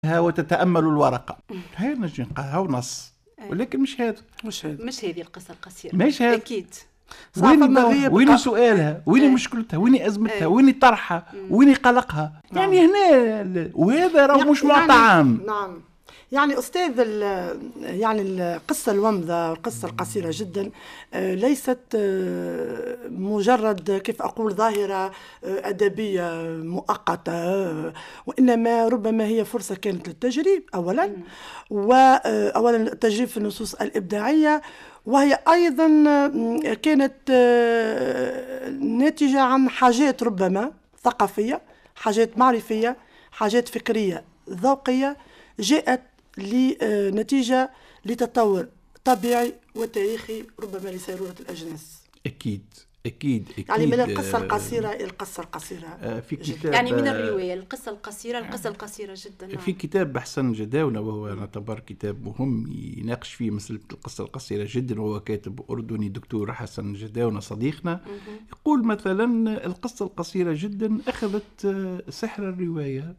وتتأمل الورقة. هاي نجي نقراها نص، ولكن مش هذا، مش هذه القصة القصيرة. مش هذا. أكيد. وين سؤالها، وين مشكلتها، وين أزمتها، وين طرحها، وين قلقها. يعني هنا وهذا راه مش معطى. نعم. يعني أستاذ يعني القصة الومضة والقصة القصيرة جدا ليست مجرد كيف أقول ظاهرة أدبية مؤقتة، وإنما ربما هي فرصة كانت للتجريب أولا، وأولا التجريب في النصوص الإبداعية، وهي أيضا كانت ناتجة عن حاجات ربما ثقافية، حاجات معرفية، حاجات فكرية ذوقية، جاءت لنتيجة لتطور طبيعي وتاريخي ربما لسيرورة الأجناس. أكيد. يعني من القصة القصيرة إلى القصة القصيرة في كتاب، يعني من الرواية القصة القصيرة جدا. نعم. في كتاب حسن جداونة، وهو يعتبر كتاب مهم يناقش فيه مسألة القصة القصيرة جدا، وهو كاتب أردني دكتور حسن جداونة صديقنا. يقول مثلا القصة القصيرة جدا أخذت سحر الرواية،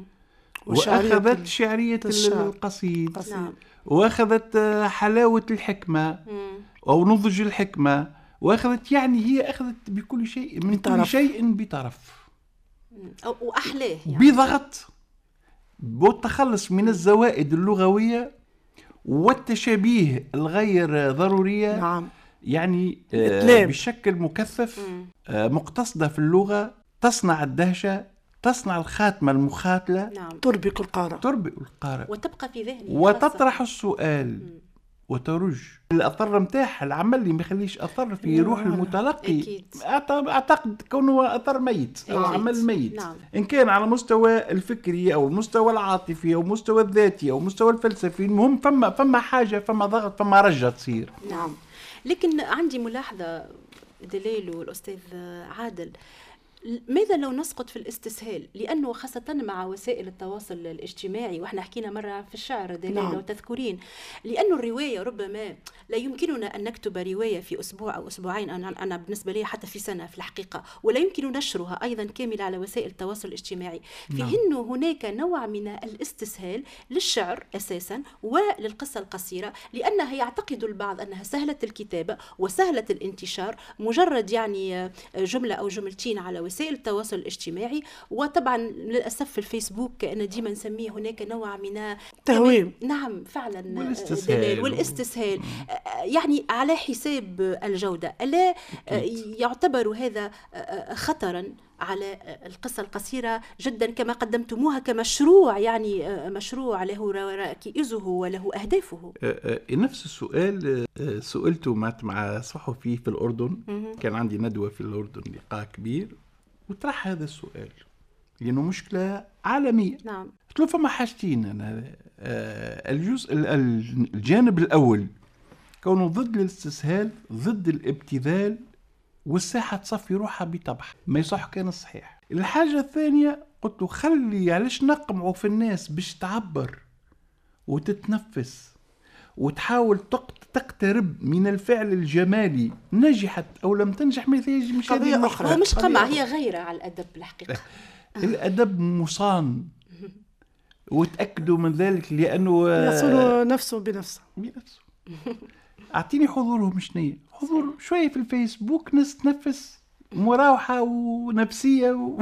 وأخذت شعرية القصيد، وأخذت حلاوة الحكمة أو نضج الحكمة، وأخذت يعني هي أخذت بكل شيء من كل شيء بطرف وأحلاه يعني. بضغط والتخلص من الزوائد اللغوية والتشابيه الغير ضرورية. نعم. يعني بشكل مكثف، مقتصدة في اللغة، تصنع الدهشة، تصنع الخاتمة المخاتلة. نعم. تربك القارئ وتبقى في ذهنه وتطرح السؤال وترج الأثر متاعها، العمل اللي ما يخليش أثر في روح المتلقي. أعتقد كونه أثر ميت أو عمل ميت. نعم. إن كان على مستوى الفكري أو المستوى العاطفي أو المستوى الذاتي أو المستوى الفلسفي، المهم فما حاجة، فما ضغط، فما رجة تصير. نعم. لكن عندي ملاحظة دليل والأستاذ عادل، ماذا لو نسقط في الاستسهال؟ لأنه خاصة مع وسائل التواصل الاجتماعي، وإحنا حكينا مرة في الشعر دليل لو تذكرين، لأنه الرواية ربما لا يمكننا أن نكتب رواية في أسبوع أو أسبوعين، أنا بالنسبة لي حتى في سنة في الحقيقة، ولا يمكن نشرها أيضا كاملة على وسائل التواصل الاجتماعي. فإن هناك نوع من الاستسهال للشعر أساسا وللقصة القصيرة، لأنها يعتقد البعض أنها سهلة الكتابة وسهلة الانتشار، مجرد يعني جملة أو جملتين على وسائل التواصل الاجتماعي. وطبعا للأسف في الفيسبوك كأن ديما نسميه هناك نوع من تهويم. نعم فعلا، والاستسهال يعني على حساب الجودة. ألا يعتبر هذا خطرا على القصة القصيرة جدا كما قدمتموها كمشروع، يعني مشروع له ركائزه وله أهدافه؟ نفس السؤال سئلته مع صحفي في الأردن. كان عندي ندوة في الأردن، لقاء كبير، وطرح هذا السؤال لأنه مشكلة عالمية. نعم. قلت له فما حاجتين أنا، الجانب الأول كونه ضد الاستسهال، ضد الابتذال، والساحة تصفي روحها بطبع ما يصح كان الصحيح. الحاجة الثانية قلت له خلي علاش نقمعوا في الناس باش تعبر وتتنفس وتحاول تقترب من الفعل الجمالي، نجحت أو لم تنجح مش قضية أخرى. هو مش قمع، هي غيرة على الأدب الحقيقة. الأدب مصان، وتأكدوا من ذلك لأنه يصون نفسه بنفسه. أعطيني حضورهم شنية، حضور شوية في الفيسبوك، ناس تنفس مراوحة ونفسية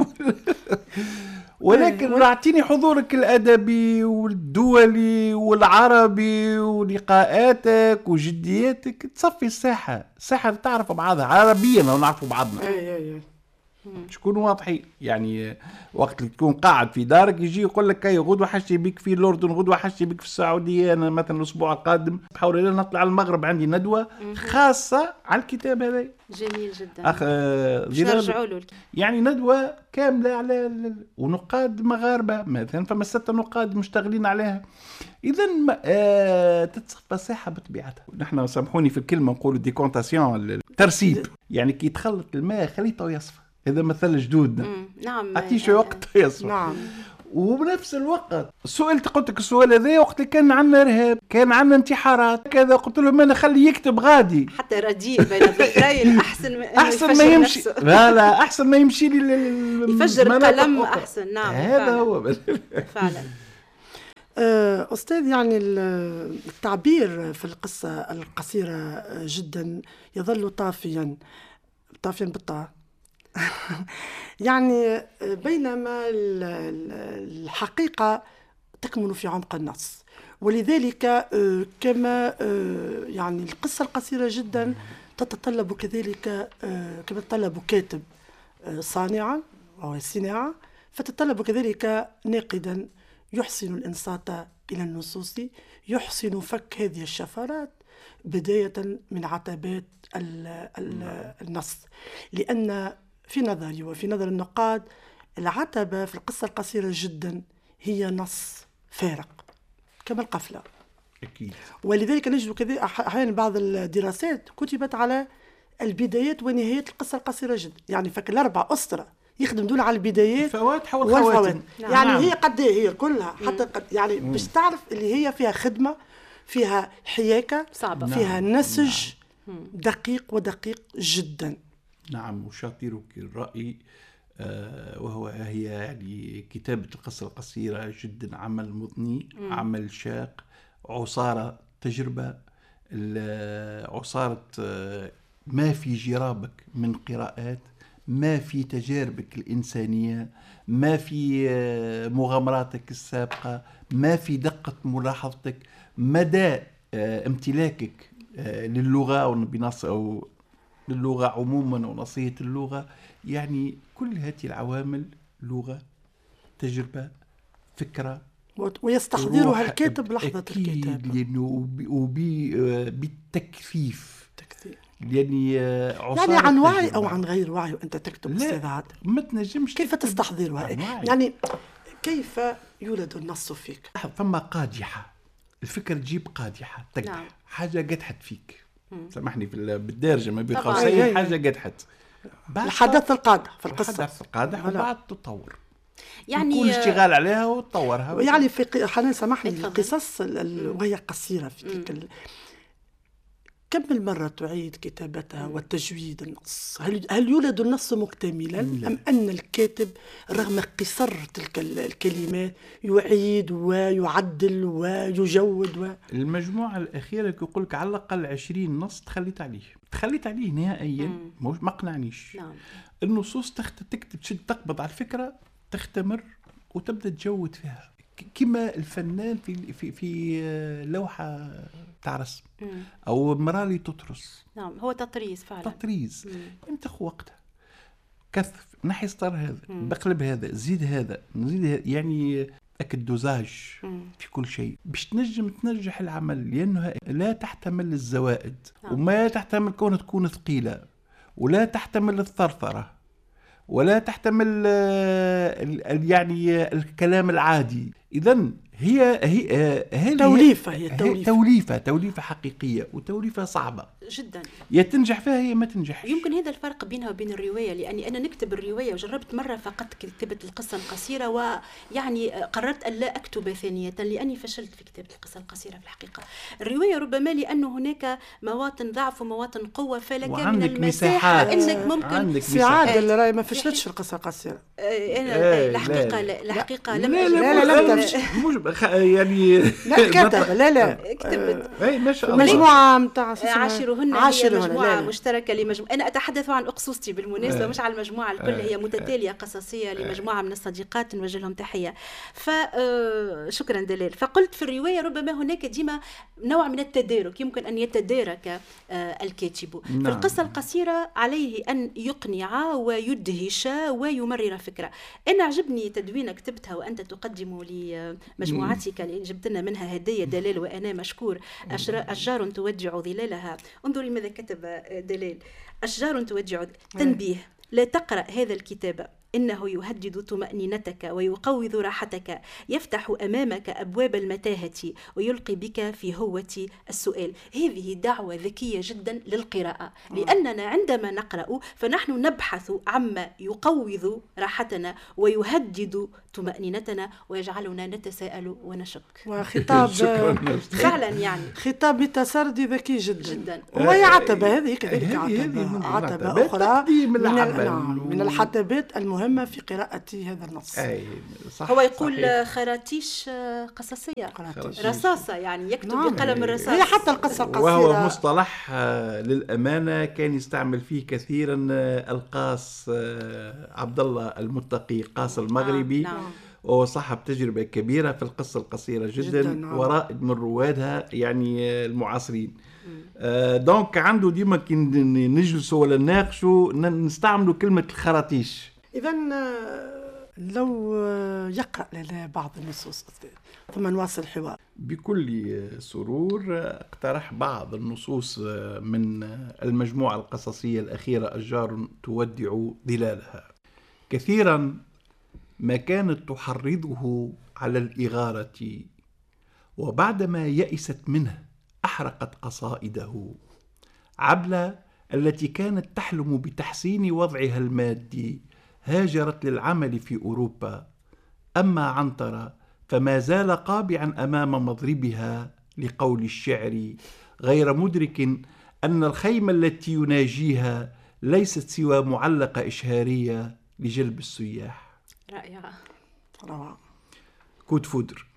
ولكن أعطيني حضورك الأدبي والدولي والعربي ولقاءاتك وجدياتك، تصفي الساحة تعرف بعضها عربيا لو نعرفوا بعضنا. شكون واضحين يعني. وقت اللي تكون قاعد في دارك يجي يقول لك هي غدوة حشي بك في الأردن، غدوة حشي بك في السعودية، أنا مثلا الأسبوع القادم بحاول نطلع على المغرب عندي ندوة خاصة على الكتاب هذا. جميل جدا. نرجعوا له يعني ندوة كاملة على ونقاد مغاربة مثلا، فما 6 نقاد مشتغلين عليها. إذن تتصفى ساحة بطبيعتها. نحن سامحوني في الكلمة نقولوا ديكونتاسيون، الترسيب، يعني كي تخلط الماء خليته يصفى. إذا مثل جدودنا نعم أعطيه شوي وقت يصفى. نعم. وبنفس الوقت سئلت، قلت لك السؤال هذا وقت اللي كان عندنا إرهاب، كان عندنا انتحارات كذا، قلت لهم أنا خلي يكتب غادي حتى رديء بين الظهرين أحسن ما يمشي. لا أحسن ما يمشي لي يفجر القلم أحسن. نعم هذا هو فعلا. أستاذ، يعني التعبير في القصة القصيرة جدا يظل طافيا بالطاعة. يعني بينما الحقيقة تكمن في عمق النص، ولذلك كما يعني القصة القصيرة جدا تتطلب كذلك كما تتطلب كاتب صانعا أو صناعة، فتتطلب كذلك ناقدا يحسن الإنصات إلى النصوص، يحسن فك هذه الشفرات بداية من عتبات النص. لأن في نظري وفي نظر النقاد العتبة في القصة القصيرة جدا هي نص فارق كما القفلة. أكيد. ولذلك نجد كذا أحيانا بعض الدراسات كتبت على البدايات ونهايات القصة القصيرة جدا، يعني فك الأربع أسطرة يخدم دول على البدايات الفواتح والخواتم. يعني هي قد هي كلها حتى قد يعني باش تعرف اللي هي فيها خدمة، فيها حياكة صعبة، فيها نسج دقيق ودقيق جدا. نعم، أشاطرك الرأي. هي يعني كتابة القصة القصيرة جدا عمل مضني، عمل شاق، عصارة تجربة، عصارة ما في جرابك من قراءات، ما في تجاربك الإنسانية، ما في مغامراتك السابقة، ما في دقة ملاحظتك، مدى امتلاكك للغة أو للغة عموما ونصية اللغة. يعني كل هذه العوامل، لغة، تجربة، فكرة، ويستحضرها الكاتب لحظة الكتابة، لأنه بالتكثيف يعني عن وعي أو عن غير وعي وأنت تكتب أستاذ عادل، ما تنجمش كيف تستحضرها؟ يعني كيف يولد النص فيك؟ ثم قادحة، الفكرة تجيب قادحة تقدح. نعم. حاجة قدحت فيك، سامحني بالدارجة ما بين قوسين، حاجة قدحت، الحدث القادح في القصة، الحدث القادح، وبعد تطور، يعني يكون اشتغال عليها وتطورها. يعني في حنان سامحني القصص وهي قصيرة في كم من مرة تعيد كتابتها وتجويد النص؟ هل يولد النص مكتملا أم أن الكاتب رغم قصر تلك الكلمات يعيد ويعدل ويجود المجموعة الأخيرة يقول لك على الأقل 20 نص تخليت عليه نهائيا، ما قنعنيش. نعم. النصوص تكتب، تشد، تقبض على الفكرة، تختمر وتبدأ تجود فيها كما الفنان في لوحة تاع رسم أو مرالي تطرس. نعم، هو تطريز فعلا، تطريز. يمتخ وقتها، كثف، نحي سطر هذا، بقلب هذا، زيد هذا، يعني الدوزاج في كل شيء باش تنجح العمل، لأنه لا تحتمل الزوائد. وما تحتمل كون تكون ثقيلة، ولا تحتمل الثرثرة، ولا تحتمل يعني الكلام العادي. إذن هي توليفة حقيقية، وتوليفة صعبة جدا، يا تنجح فيها يا ما تنجح. يمكن هذا الفرق بينها وبين الرواية، لأني أنا نكتب الرواية وجربت مرة فقط كتابة القصة القصيرة، ويعني قررت أن لا أكتب ثانية لأني فشلت في كتابة القصة القصيرة. في الحقيقة الرواية ربما لأنه هناك مواطن ضعف ومواطن قوة، فلك من المساحة أنك ممكن سعادة اللي راي ما فشلتش في القصة القصيرة. الحقيقة لا يعني كتبت ما شاء الله مجموعة متاع عاشرهن هي مجموعة مشتركة أنا أتحدث عن أقصوصتي بالمناسبة، مش على المجموعة الكل، هي متتالية قصصية لمجموعة من الصديقات نوجه لهم تحية. فشكرا دلال. فقلت في الرواية ربما هناك ديما نوع من التدارك، يمكن أن يتدارك الكاتب. في القصة القصيرة عليه أن يقنع ويدهش ويمرر فكرة. أنا عجبني تدوينة كتبتها وأنت تقدم لمجموعتك اللي جبت لنا منها هدية دلال، وأنا مشكور. أشجار تودع ظلالها. انظري ماذا كتب دلال: أشجار تودع. تنبيه: لا تقرأ هذا الكتاب، إنه يهدد طمأنينتك ويقوض راحتك، يفتح أمامك أبواب المتاهة ويلقي بك في هوة السؤال. هذه دعوة ذكية جدا للقراءة، لأننا عندما نقرأ فنحن نبحث عما يقوض راحتنا ويهدد طمأنينتنا ويجعلنا نتساءل ونشك. وخطاب فعلا يعني خطاب بتسردي ذكي جدا. وهي عتبة هذه كذلك عتبة أخرى من الحتبات المهمة مهمة في قراءة هذا النص. صح، هو يقول صحيح. خراتيش قصصية، خراتيش. رصاصة يعني يكتب نعم. بقلم الرصاص. هي حتى القصة القصيرة وهو مصطلح للأمانة كان يستعمل فيه كثيرا القاص عبد الله المتقي، قاص المغربي. نعم. وهو صاحب تجربة كبيرة في القصة القصيرة جدا نعم. ورائد من روادها يعني المعاصرين. دونك عنده ديما كي نجلسوا ولا نناقشوا نستعملوا كلمة الخراطيش. إذا لو يقرأ لنا بعض النصوص ثم نواصل الحوار. بكل سرور. اقترح بعض النصوص من المجموعة القصصية الأخيرة أشجار تودع ظلالها. كثيرا ما كانت تحرضه على الإغارة، وبعدما يئست منه أحرقت قصائده. عبلة التي كانت تحلم بتحسين وضعها المادي هاجرت للعمل في أوروبا. أما عنترة فما زال قابعا أمام مضربها لقول الشعر، غير مدرك أن الخيمة التي يناجيها ليست سوى معلقة إشهارية لجلب السياح. رائعة. روعة. كود فودر.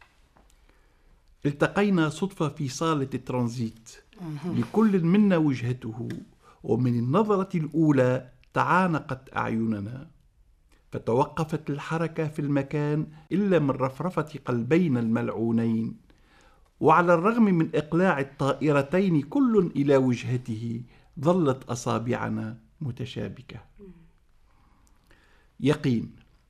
التقينا صدفة في صالة الترانزيت، لكل منا وجهته، ومن النظرة الأولى تعانقت أعيننا، فتوقفت الحركة في المكان إلا من رفرفة قلبين الملعونين. وعلى الرغم من إقلاع الطائرتين كل إلى وجهته ظلت أصابعنا متشابكة. يقين.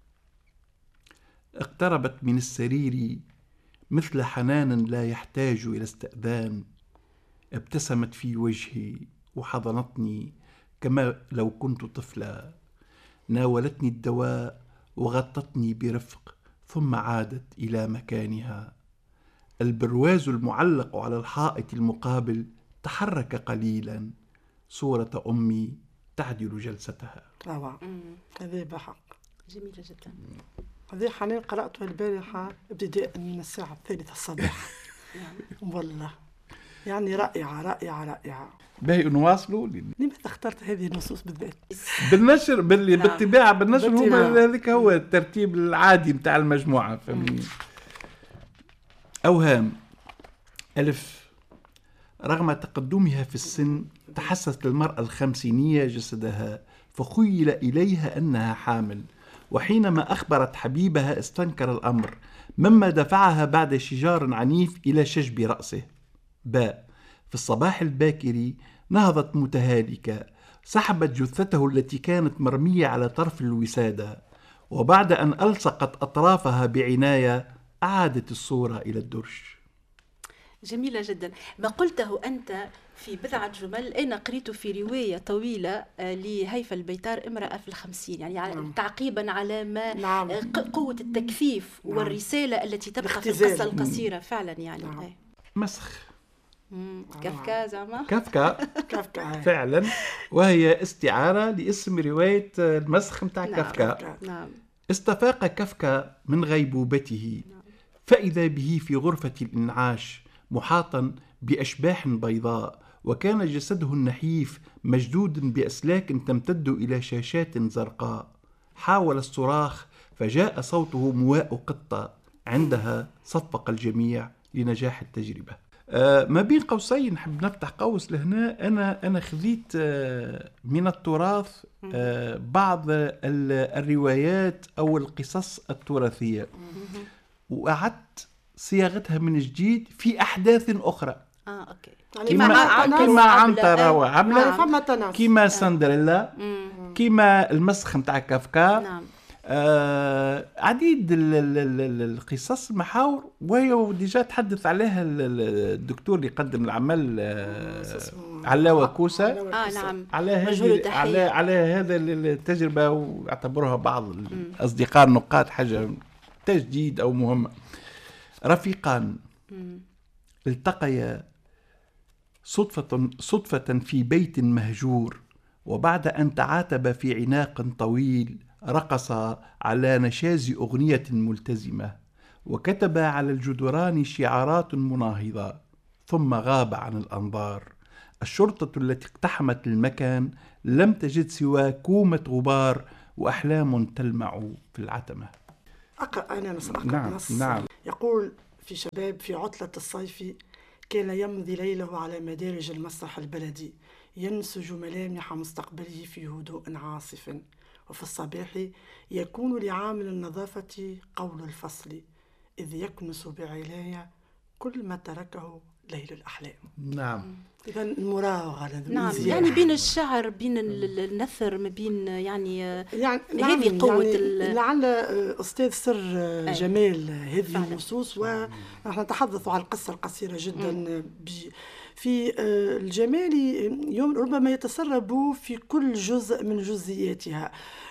اقتربت من السرير مثل حنان لا يحتاج إلى استئذان، ابتسمت في وجهي وحضنتني كما لو كنت طفلا، ناولتني الدواء وغطتني برفق ثم عادت إلى مكانها. البرواز المعلق على الحائط المقابل تحرك قليلا، صورة أمي تعدل جلستها. روعة. هذه بحق جميلة جدا. هذه حنين قرأتها البارحة ابتداء من الساعة 3 الصباح. والله يعني رائعة رائعة رائعة. باهي نواصلوا. لماذا اخترت هذه النصوص بالذات؟ بالنشر بالطباعة بالنشر هو هذاك هو الترتيب العادي متاع المجموعة. فهمني. أوهام. ألف. رغم تقدمها في السن تحسست المرأة الخمسينية جسدها، فخيل إليها أنها حامل، وحينما أخبرت حبيبها استنكر الأمر، مما دفعها بعد شجار عنيف إلى شجب رأسه. باء. في الصباح الباكر نهضت متهالكة، سحبت جثته التي كانت مرمية على طرف الوسادة، وبعد أن ألصقت أطرافها بعناية أعادت الصورة إلى الدرج. جميلة جدا. ما قلته أنت في بضعة جمل أنا قريته في رواية طويلة لهيفا البيتار، امرأة في الخمسين، يعني تعقيبا على ما قوة التكثيف والرسالة التي تبقى في القصة القصيرة فعلا يعني. مسخ. كافكا زعما. كافكا فعلا، وهي استعارة لاسم رواية المسخ متاع كافكا. نعم. استفاق كافكا من غيبوبته، فإذا به في غرفة الإنعاش محاطا بأشباح بيضاء، وكان جسده النحيف مشدود بأسلاك تمتد إلى شاشات زرقاء. حاول الصراخ فجاء صوته مواء قطة، عندها صفق الجميع لنجاح التجربة. ما بين قوسين نحب نفتح قوس لهنا. أنا خذيت من التراث بعض الروايات أو القصص التراثية وأعدت صياغتها من جديد في أحداث أخرى. أوكي. كما عنترة وعبلة، كما سندريلا، كما المسخ متاع كافكا. نعم. عديد القصص المحاور، وهي ديجا تحدث عليها الدكتور اللي قدم العمل علاوة كوسة. نعم. على هذا التجربة، واعتبرها بعض الأصدقاء النقاد حاجة تجديد أو مهمة. رفيقان التقيا صدفة في بيت مهجور، وبعد أن تعاتب في عناق طويل رقص على نشاز أغنية ملتزمة، وكتب على الجدران شعارات مناهضة، ثم غاب عن الأنظار. الشرطة التي اقتحمت المكان لم تجد سوى كومة غبار وأحلام تلمع في العتمة. أقرأ أنا أقرأ نعم. نص. نعم. يقول: في شباب في عطلة الصيف كان يمضي ليله على مدارج المسرح البلدي ينسج ملامح مستقبله في هدوء عاصف، وفي الصباح يكون لعامل النظافة قول الفصل إذ يكنس بعناية كل ما تركه ليل الأحلام. نعم. إذا المراوغة. نعم، يعني بين الشعر بين النثر ما بين يعني هذه قوة يعني لعل أستاذ سر جمال هذه النصوص. ونحن نتحدث عن القصة القصيرة جدا في الجمال ربما يتسرب في كل جزء من جزئياتها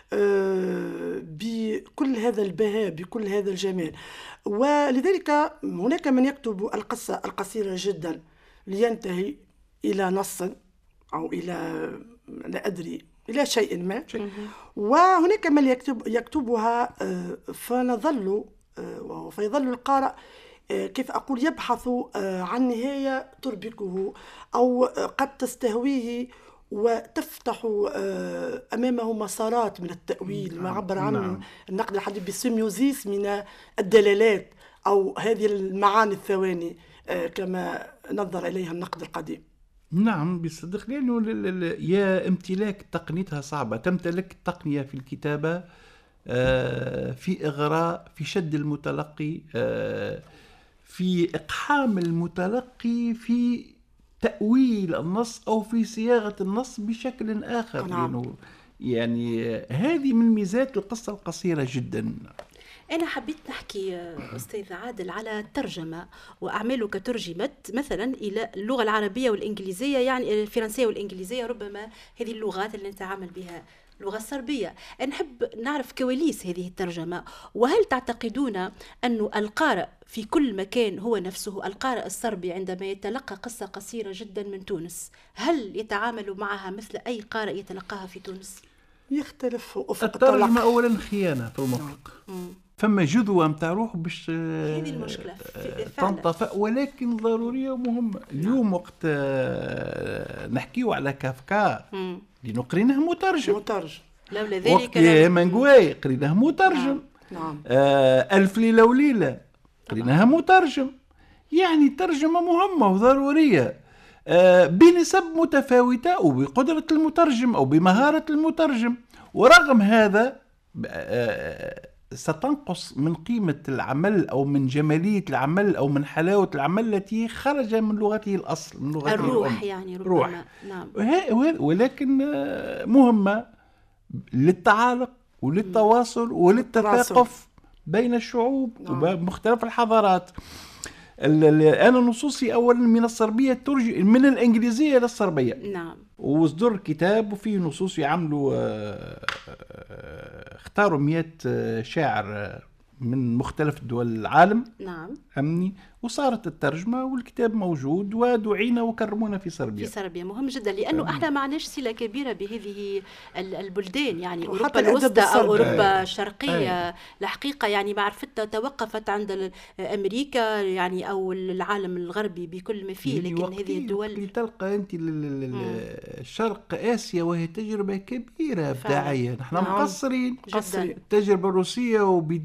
بكل هذا البهاء بكل هذا الجمال. ولذلك هناك من يكتب القصة القصيرة جدا لينتهي إلى نص أو إلى لا أدري إلى شيء ما، وهناك من يكتبها فيظل القارئ كيف أقول يبحث عن نهاية تربكه أو قد تستهويه وتفتح أمامه مسارات من التأويل، ما عبر عنه النقد الحديث بالسيميوزيس من الدلالات أو هذه المعاني الثواني كما نظر إليها النقد القديم. نعم بصدق، لأنه يا امتلاك تقنيتها صعبة. تمتلك التقنية في الكتابة، في إغراء، في شد المتلقي، في إقحام المتلقي، في تأويل النص أو في صياغة النص بشكل آخر. نعم. يعني هذه من ميزات القصة القصيرة جدا. أنا حبيت نحكي أستاذ عادل على الترجمة وأعمالك ترجمت مثلا إلى اللغة العربية والإنجليزية، يعني الفرنسية والإنجليزية، ربما هذه اللغات اللي نتعامل بها اللغة الصربية. نحب نعرف كواليس هذه الترجمة، وهل تعتقدون أن القارئ في كل مكان هو نفسه القارئ الصربي عندما يتلقى قصة قصيرة جدا من تونس هل يتعامل معها مثل أي قارئ يتلقاها في تونس؟ يختلف أفق الترجمة أولا خيانة في المطلق. فما جذوة متاع روح باش هذه المشكلة تنطفئ، ولكن ضرورية ومهمة. اليوم وقت نحكيو على كافكا لنقرينه مترجم. لولا ذلك منقواي قريناه مترجم. نعم. ألف ليلة وليلة قريناها مترجم. يعني ترجمة مهمة وضرورية بنسب متفاوتة وبقدرة المترجم أو بمهارة المترجم. ورغم هذا ستنقص من قيمة العمل أو من جمالية العمل أو من حلاوة العمل التي خرج من لغته الأصل، من لغته الروح الأم. يعني ربما. روح. نعم. ولكن مهمة للتعالق وللتواصل وللتثاقف بين الشعوب ومختلف الحضارات. أنا نصوصي أولا من الصربية ترجم من الإنجليزية إلى الصربية. نعم. وصدر كتاب وفيه نصوص يعملوا اختاروا 100 شاعر من مختلف دول العالم. نعم. أمني وصارت الترجمة والكتاب موجود ودعينا وكرمونا في صربيا. في صربيا مهم جدا، لأنه احنا ما عندناش صلة كبيرة بهذه البلدان، يعني أوروبا الوسطى أو أوروبا الشرقية. الحقيقة يعني معرفتها توقفت عند أمريكا يعني أو العالم الغربي بكل ما فيه، لكن هذه الدول تلقى أنت الشرق آسيا وهي تجربة كبيرة إبداعية. نحن مقصرين. التجربة الروسية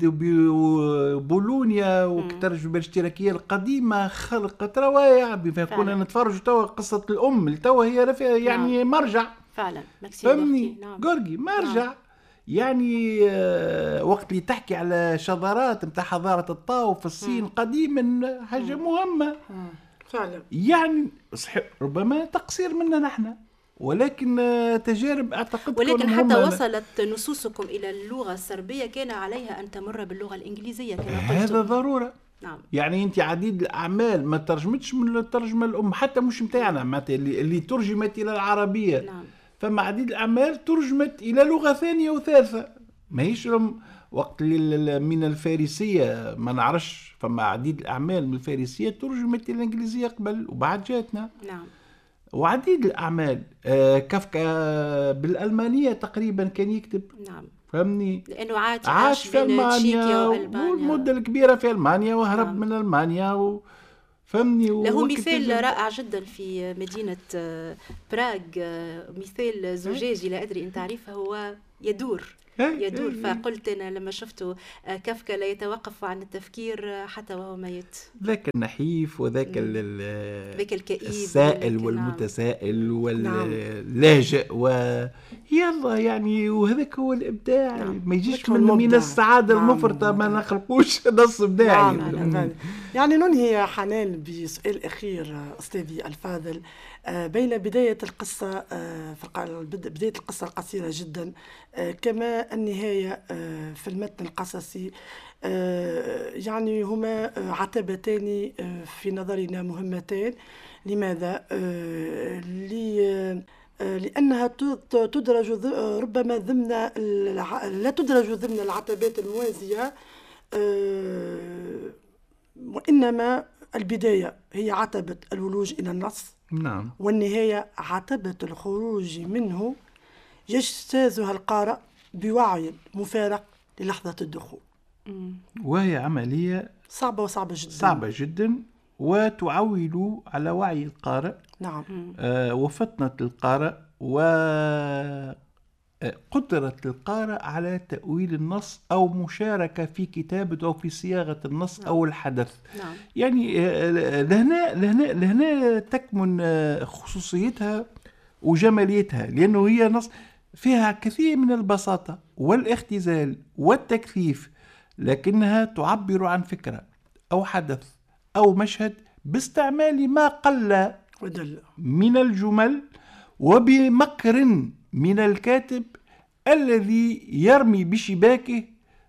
وبولونيا والتجربة الاشتراكية القديمة خلقت روايع بما كنا نتفرج توا قصة الأم توا هي يعني مرجع فعلا. فهمني جورجي مرجع. يعني وقت اللي تحكي على شذرات متاع حضارة الطاو في الصين قديما حاجة مهمة فعلا. يعني ربما تقصير منا نحن، ولكن تجارب أعتقد. ولكن حتى وصلت نصوصكم إلى اللغة الصربية كان عليها أن تمر باللغة الإنجليزية كما قلت. هذا ضرورة. نعم. يعني أنت عديد الأعمال ما ترجمتش من الترجمة الأم، حتى مش متاعنا معناتها اللي ترجمت إلى العربية. نعم. فما عديد الأعمال ترجمت إلى لغة ثانية وثالثة. ما هيش وقت من الفارسية ما نعرفش، فما عديد الأعمال من الفارسية ترجمت إلى الإنجليزية قبل وبعد جاتنا. نعم. وعديد الأعمال كافكا بالألمانية تقريبا كان يكتب. نعم. فهمني، لأنه عاش في ألمانيا والمدة الكبيرة في ألمانيا وهرب. نعم. من ألمانيا فهمني. له مثال رائع جدا في مدينة براغ، مثال زجاجي لا أدري إن تعرفه، هو يدور يدور. فقلت أنا لما شفته كافكا لا يتوقف عن التفكير حتى وهو ميت. ذاك النحيف وذاك الكئيب السائل والمتسائل واللاجئ يلا يعني، وهذاك هو الإبداع. ما يجيش من السعادة المفرطة ما نخلقوش نص إبداعي. يعني ننهي حنان بسؤال أخير أستاذي الفاضل. بين بداية القصة بداية القصة القصيرة جدا كما النهاية في المتن القصصي، يعني هما عتبتان في نظرنا مهمتان. لماذا؟ لأنها تدرج ربما ضمن لا تدرج ضمن العتبات الموازية، وإنما البداية هي عتبة الولوج إلى النص، نعم، والنهاية عتبة الخروج منه يجتازها القارئ بوعي مفارق للحظة الدخول، وهي عملية صعبة جدا وتعول على وعي القارئ. نعم. وفطنة القارئ وقدرة القارئ على تأويل النص أو مشاركة في كتابة أو في صياغة النص أو الحدث. نعم. يعني لهنا تكمن خصوصيتها وجماليتها، لأنه هي نص فيها كثير من البساطة والاختزال والتكثيف، لكنها تعبر عن فكرة أو حدث أو مشهد باستعمال ما قل من الجمل وبمكر من الكاتب الذي يرمي بشباكه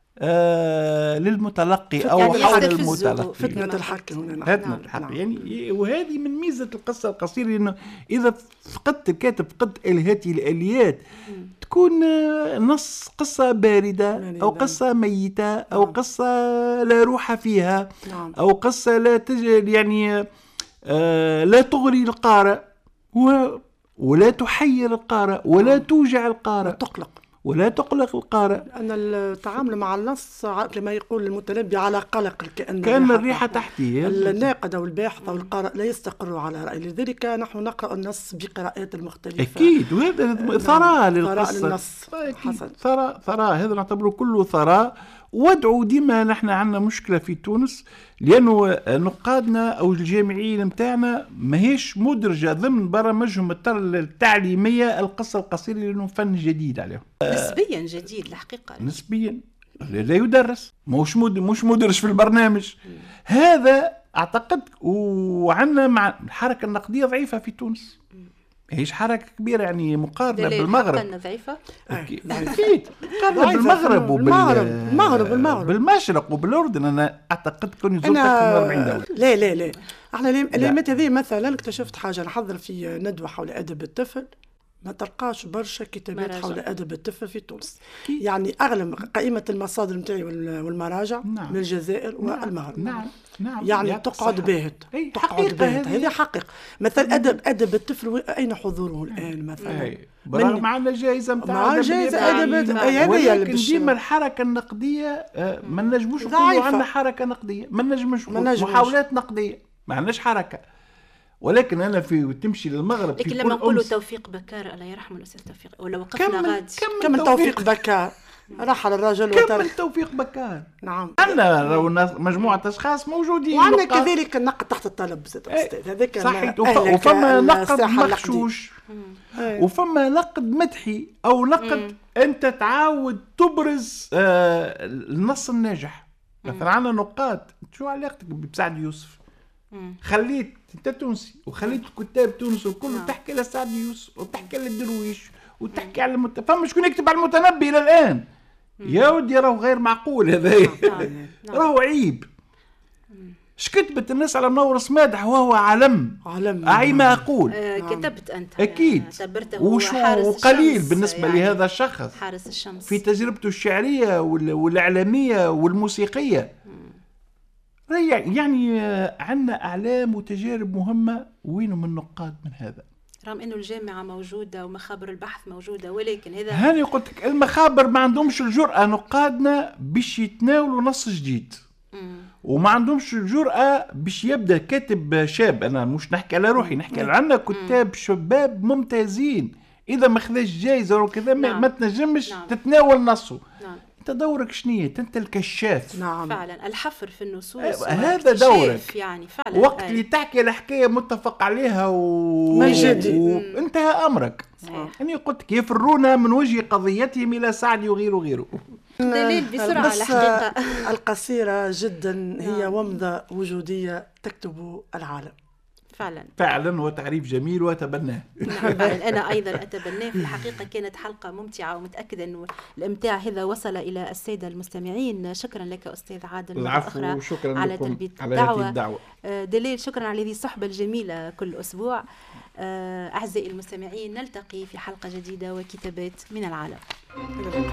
للمتلقي أو يعني حول المتلقي. فتنة الحق هنا. فتنة الحق. يعني وهذه من ميزة القصة القصيرة، لأنه إذا فقدت الكاتب فقدت هذه الآليات تكون نص قصة باردة أو قصة ميتة أو قصة لا روح فيها أو قصة لا يعني لا تغري القارئ ولا تحير القارئ ولا توجع القارئ ولا تقلق القارئ. أن التعامل مع النص كما يقول المتنبي على قلق، كأن الريحة تحتيه. الناقد أو الباحث أو القارئ لا يستقر على رأي، لذلك نحن نقرأ النص بقراءات المختلفة. أكيد، وهذا ثراء للقصة. ثراء هذا نعتبره كله ثراء. وادعو ديما نحن عندنا مشكلة في تونس، لأنه نقادنا أو الجامعيين متاعنا ماهيش مدرجة ضمن برامجهم التعليمية القصة القصيرة، لأنه فن جديد عليهم. نسبيا جديد الحقيقة، نسبيا لا يدرس، مش مدرج في البرنامج هذا أعتقد. وعندنا مع الحركة النقدية ضعيفة في تونس، هيش حركة كبيرة يعني مقارنة بالمغرب. ضعيفة أكيد مقارنة بالمغرب بالمشرق وبالأردن. أنا أعتقد كوني زرت أكثر من 40 دولة. لا احنا الأيامات هذه مثلا اكتشفت حاجة، نحضر في ندوة حول أدب الطفل، ما تلقاش برشا كتابات حول أدب الطفل في تونس. يعني أغلب قائمة المصادر متاعي والمراجع من الجزائر والمغرب. نعم. يعني تقعد باهت. هذه حقيقة. مثل أدب الطفل أين حضوره الآن مثلا؟ برغم معنا جائزة متاع ولكن ديما الحركة النقدية ما نجموش نقولوا عندنا حركة نقدية، ما نجموش محاولات نقدية، ما عندناش حركة. ولكن أنا في تمشي للمغرب، لكن لما نقولوا توفيق بكار الله يرحمه الأستاذ توفيق، ولا وقفنا غادي كم توفيق بكار رحل الرجل كم توفيق بكار. نعم. عندنا مجموعة أشخاص موجودين، وعندنا كذلك النقد تحت الطلب أستاذ، هذاك صحيح. وفما نقد مخشوش وفما نقد مدحي أو نقد أنت تعاود تبرز النص الناجح. مثلا عندنا نقاد، شو علاقتك بسعد يوسف؟ خليت انت تونسي وخليت الكتاب تونس وكل تحكي على سعد يوسف وتحكي على الدرويش وتحكي على فما شكون يكتب على المتنبي الى الان. يا ودي راهو غير معقول هذا. راهو عيب. شكتبت الناس على منور سمادح وهو علم أعي ما أقول. كتبت أنت أكيد وقليل بالنسبة يعني لهذا الشخص حارس الشمس في تجربته الشعرية والإعلامية والموسيقية. يعني عندنا أعلام وتجارب مهمة، وين من نقاد من هذا؟ رغم إنه الجامعة موجودة ومخابر البحث موجودة، ولكن هذا هاني قلت لك المخابر ما عندهمش الجرأة نقادنا باش يتناولوا نص جديد، وما عندهمش الجرأة باش يبدأ كاتب شاب. أنا مش نحكي على روحي، نحكي عندنا كتاب شباب ممتازين اذا ما خذاش جايزه وكذا نعم. ما تنجمش نعم. تتناول نصه. نعم. انت دورك شنية؟ انت الكشاف. نعم فعلا الحفر في النصوص هذا دورك. يعني فعلا وقت اللي تحكي الحكايه متفق عليها وانتهى امرك. يعني قلت لك يفرون من وجه قضيتهم الى سعد وغيره. دليل بسرعه الحقيقه القصيره جدا هي ومضه وجوديه تكتب العالم. فعلا وتعريف جميل واتبناه. نعم فعلا انا ايضا اتبناه. في الحقيقه كانت حلقه ممتعه ومتاكده انه الامتاع هذا وصل الى الساده المستمعين. شكرا لك استاذ عادل مرة اخرى وشكرا على تلبيه الدعوه. دليل شكرا على هذه الصحبه الجميله كل اسبوع. اعزائي المستمعين نلتقي في حلقه جديده وكتابات من العالم.